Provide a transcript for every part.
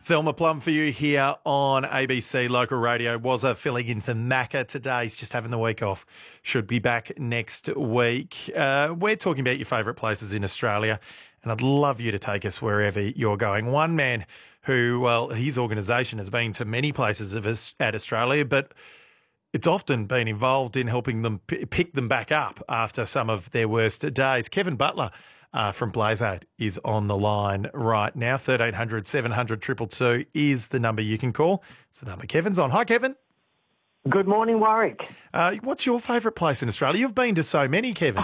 Thelma Plum for you here on ABC Local Radio. Wazza filling in for Macca today. He's just having the week off. Should be back next week. We're talking about your favourite places in Australia, and I'd love you to take us wherever you're going. One man who, well, his organisation has been to many places at Australia, but it's often been involved in helping them pick them back up after some of their worst days. Kevin Butler from Blazade is on the line right now. 1300 700 222 is the number you can call. It's the number Kevin's on. Hi, Kevin. Good morning, Warwick. What's your favourite place in Australia? You've been to so many, Kevin.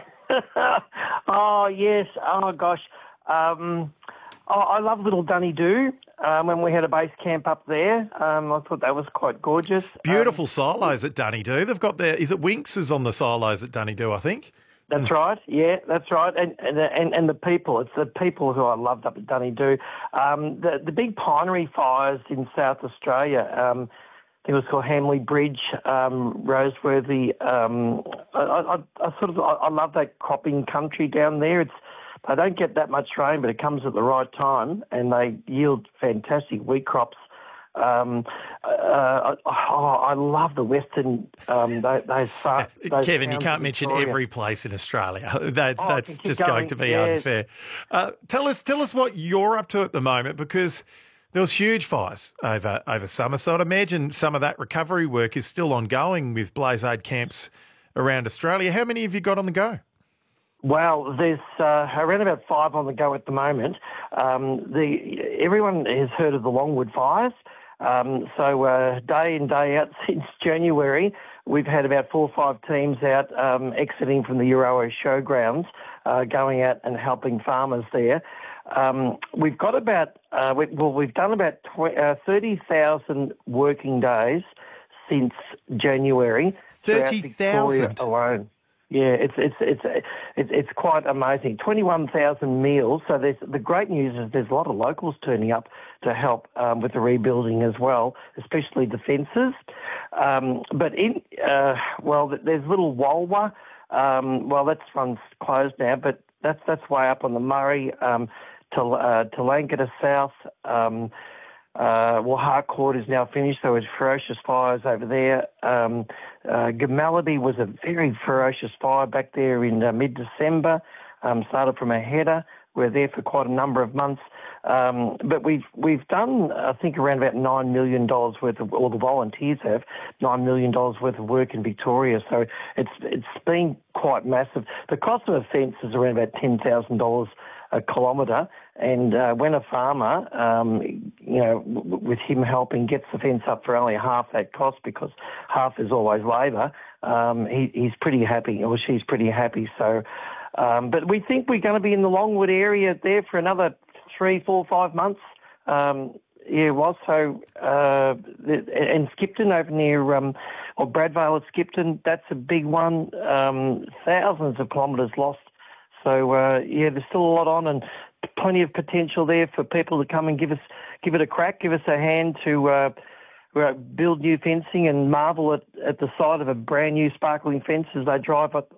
Oh, yes. Oh, gosh. I love Little Dunedoo. When we had a base camp up there, I thought that was quite gorgeous. Beautiful silos at Dunedoo. They've got is it Winks is on the silos at Dunedoo, I think? That's right. Yeah, that's right. And the people. It's the people who I loved up at Dunedoo. The big pinery fires in South Australia. I think it was called Hamley Bridge, Roseworthy. I love that cropping country down there. They don't get that much rain, but it comes at the right time, and they yield fantastic wheat crops. I love the Western. Those Kevin, you can't mention every place in Australia. That's just going to be unfair. Tell us what you're up to at the moment, because there was huge fires over summer. So I'd imagine some of that recovery work is still ongoing with Blazade camps around Australia. How many have you got on the go? Well, there's around about 5 on the go at the moment. Everyone has heard of the Longwood fires. So day in, day out since January, we've had about 4 or 5 teams out exiting from the Euroa showgrounds, going out and helping farmers there. We've got about, we've done about 30,000 working days since January. 30,000 alone. Yeah, it's quite amazing. 21,000 meals. So the great news is there's a lot of locals turning up to help with the rebuilding as well, especially the fences. But there's Little Walwa. That one's closed now, but that's way up on the Murray to Langata South. Harcourt is now finished, so it's ferocious fires over there. Gamallaby was a very ferocious fire back there in mid-December, started from a header. We're there for quite a number of months. But we've done, I think, around about $9 million worth of, or the volunteers have, $9 million worth of work in Victoria. So it's been quite massive. The cost of a fence is around about $10,000 a kilometre, and when a farmer, with him helping, gets the fence up for only half that cost, because half is always labour, he's pretty happy, or she's pretty happy. So, but we think we're going to be in the Longwood area there for another 3, 4, 5 months. It was so, and Skipton over near, or Bradvale at Skipton, that's a big one. Thousands of kilometres lost. So, there's still a lot on, and plenty of potential there for people to come and give it a crack, give us a hand to build new fencing and marvel at the sight of a brand new sparkling fence as they drive up